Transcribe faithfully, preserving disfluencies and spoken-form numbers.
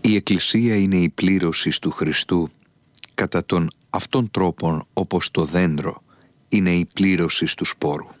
Η Εκκλησία είναι η πλήρωση του Χριστού κατά τον αυτόν τρόπον όπως το δέντρο είναι η πλήρωση του σπόρου.